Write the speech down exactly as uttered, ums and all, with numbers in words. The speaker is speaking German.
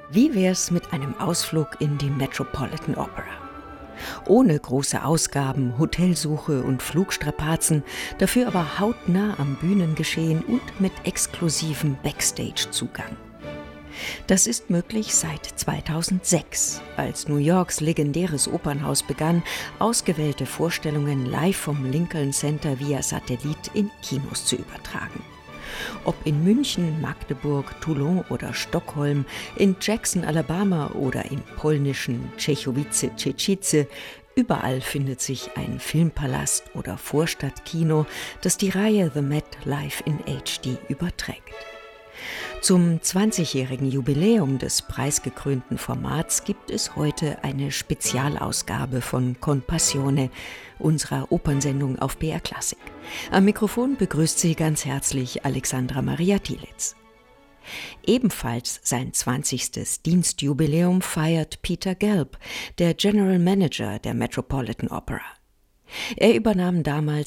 Wie wär's mit einem Ausflug in die Metropolitan Opera? Ohne große Ausgaben, Hotelsuche und Flugstrapazen, dafür aber hautnah am Bühnengeschehen und mit exklusivem Backstage-Zugang. Das ist möglich seit zweitausendsechs, als New Yorks legendäres Opernhaus begann, ausgewählte Vorstellungen live vom Lincoln Center via Satellit in Kinos zu übertragen. Ob in München, Magdeburg, Toulon oder Stockholm, in Jackson, Alabama oder im polnischen Czechowice-Czechice, überall findet sich ein Filmpalast oder Vorstadtkino, das die Reihe The Met live in H D überträgt. Zum zwanzigjährigen Jubiläum des preisgekrönten Formats gibt es heute eine Spezialausgabe von Con Passione, unserer Opernsendung auf B R Klassik. Am Mikrofon begrüßt Sie ganz herzlich Alexandra Maria Thielitz. Ebenfalls sein zwanzigstes Dienstjubiläum feiert Peter Gelb, der General Manager der Metropolitan Opera. Er übernahm damals